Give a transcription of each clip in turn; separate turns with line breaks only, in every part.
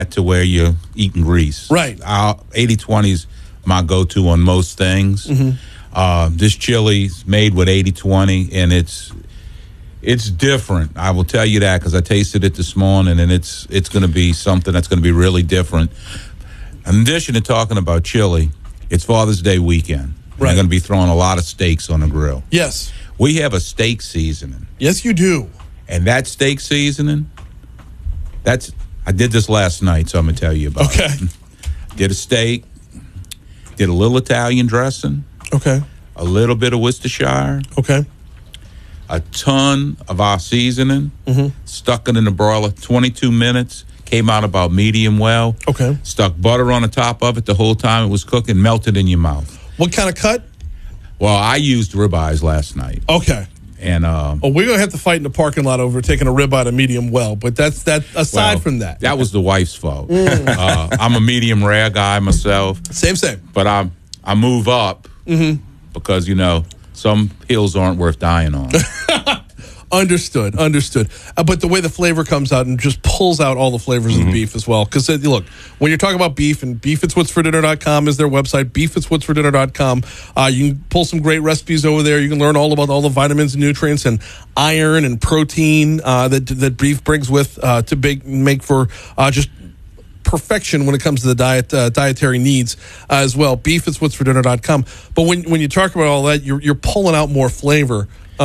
to where you're eating grease.
Right.
80-20 is my go-to on most things. This chili's made with 80-20, and it's different. I will tell you that because I tasted it this morning, and it's going to be something that's going to be really different. In addition to talking about chili, it's Father's Day weekend. Right. I'm going to be throwing a lot of steaks on the grill.
Yes.
We have a steak seasoning.
Yes, you do.
And that steak seasoning, I did this last night, so I'm going to tell you about it. Did a steak, did a little Italian dressing.
Okay.
A little bit of Worcestershire.
Okay.
A ton of our seasoning. Stuck it in the broiler, 22 minutes. Came out about medium well.
Okay. Stuck
butter on the top of it the whole time it was cooking, melted in your mouth.
What kind of cut?
Well, I used ribeyes last night.
Okay.
And
we're going to have to fight in the parking lot over taking a ribeye to medium well, but that's aside from that.
That was the wife's fault. I'm a medium rare guy myself.
Same.
But I move up because, some hills aren't worth dying on.
Understood. But the way the flavor comes out and just pulls out all the flavors of the beef as well. Because, look, when you're talking about beef, and beefitswhatsfordinner.com is their website, beefitswhatsfordinner.com, you can pull some great recipes over there. You can learn all about all the vitamins and nutrients and iron and protein that beef brings with to make for just perfection when it comes to the dietary needs as well. Beefitswhatsfordinner.com. But when you talk about all that, you're pulling out more flavor.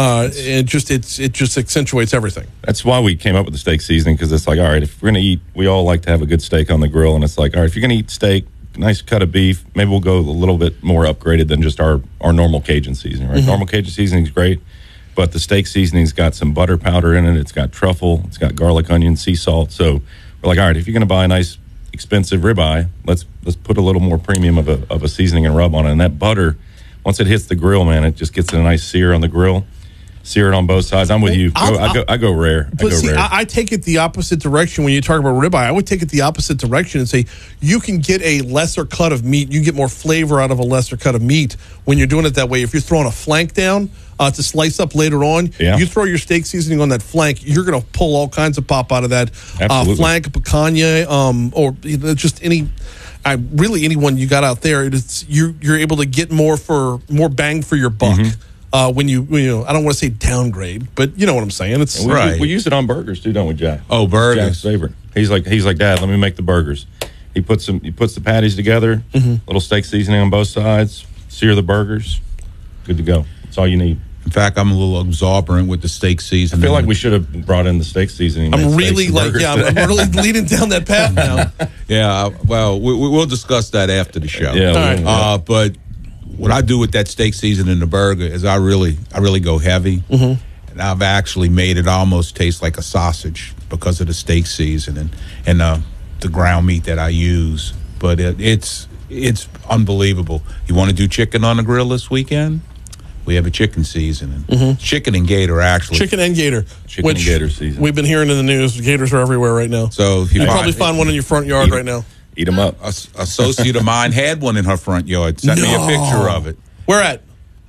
It just accentuates everything.
That's why we came up with the steak seasoning, because it's like, all right, if we're going to eat, we all like to have a good steak on the grill, and it's like, all right, if you're going to eat steak, nice cut of beef, maybe we'll go a little bit more upgraded than just our normal Cajun seasoning, right? Normal Cajun seasoning is great, but the steak seasoning's got some butter powder in it, it's got truffle, it's got garlic, onion, sea salt. So we're like, all right, if you're going to buy a nice expensive ribeye, let's put a little more premium of a seasoning and rub on it. And that butter, once it hits the grill, man, it just gets a nice sear on the grill. Sear it on both sides. I'm with you. I go rare.
I take it the opposite direction when you talk about ribeye. I would take it the opposite direction and say you can get a lesser cut of meat. You get more flavor out of a lesser cut of meat when you're doing it that way. If you're throwing a flank down to slice up later on, you throw your steak seasoning on that flank, you're going to pull all kinds of pop out of that flank, picanha, or just any. Really, anyone you got out there, you're able to get more bang for your buck. When you I don't want to say downgrade, but you know what I'm saying. It's
right. We use it on burgers too, don't we, Jack?
Oh, burgers.
Jack's favorite. He's like, Dad, let me make the burgers. He puts the patties together, little steak seasoning on both sides, sear the burgers, good to go. That's all you need.
In fact, I'm a little exorbitant with the steak seasoning.
I feel like we should have brought in the steak seasoning.
I'm really leading down that path now.
Yeah, well, we'll discuss that after the show.
Yeah,
right. But what I do with that steak seasoning in the burger is I really go heavy, and I've actually made it almost taste like a sausage because of the steak seasoning and the ground meat that I use. But it's unbelievable. You want to do chicken on the grill this weekend? We have a chicken seasoning. Chicken and gator, actually.
Chicken and gator.
Chicken and gator season.
We've been hearing in the news. Gators are everywhere right now.
So if you
probably find one in your front yard right now.
Eat them up.
A associate of mine had one in her front yard. Sent me a picture of it.
Where at?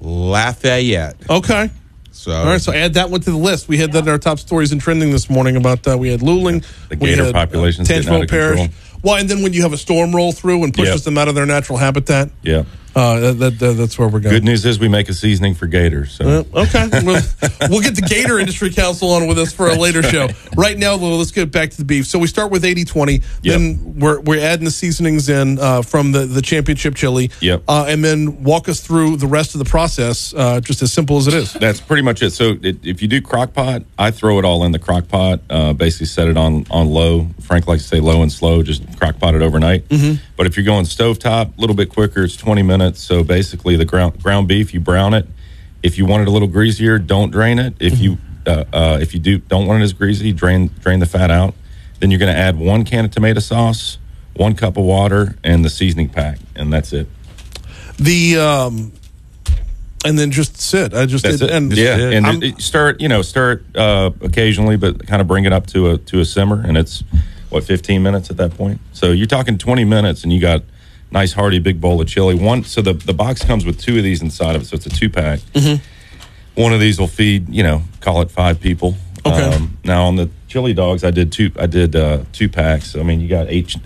Lafayette.
Okay. All right, so add that one to the list. We had that in our top stories and trending this morning about we had Luling.
The gator population is getting out of control.
Well, and then when you have a storm roll through and pushes them out of their natural habitat.
Yeah.
That's where we're going.
Good news is we make a seasoning for gators. So.
Okay. We'll get the Gator Industry Council on with us for a later show. Right now, let's get back to the beef. So we start with 80-20. Then we're adding the seasonings in from the championship chili.
Yep.
And then walk us through the rest of the process, just as simple as it is.
That's pretty much it. So if you do crock pot, I throw it all in the crock pot, basically set it on low. Frank likes to say low and slow, just crock pot it overnight. But if you're going stovetop, a little bit quicker, it's 20 minutes. So basically the ground beef, you brown it. If you want it a little greasier, don't drain it. If you don't want it as greasy, drain the fat out. Then you're going to add 1 can of tomato sauce, 1 cup of water, and the seasoning pack, and that's it.
And then just sit.
Stir it occasionally, but kind of bring it up to a simmer, and it's 15 minutes at that point. So you're talking 20 minutes, and you got nice hearty big bowl of chili. So the box comes with 2 of these inside of it, so it's a 2-pack. One of these will feed, call it 5 people.
Okay.
Now on chili dogs, I did two packs. I mean, you got